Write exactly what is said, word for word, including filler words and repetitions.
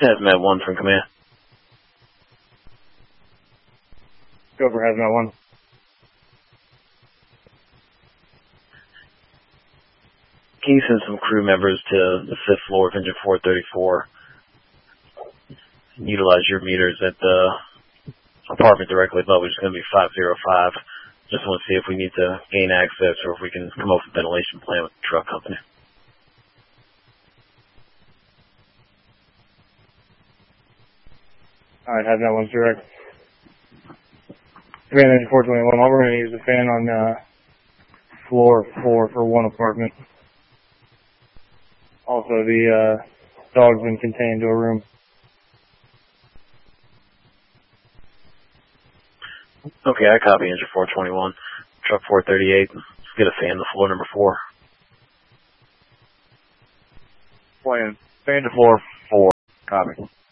Hazmat one from command. Go for Hazmat one. Can you send some crew members to the fifth floor of engine four thirty-four? Utilize your meters at the apartment directly above, which is going to be five oh five. Just want to see if we need to gain access or if we can come up with a ventilation plan with the truck company. Alright, Hazmat one's direct. Command engine four twenty-one, all we're going to use the fan on uh, floor four for one apartment. Also, the uh, dog's been contained to a room. Okay, I copy engine four twenty-one. Truck four thirty-eight. Let's get a fan to floor number four. Plan. Fan to floor four. Copy.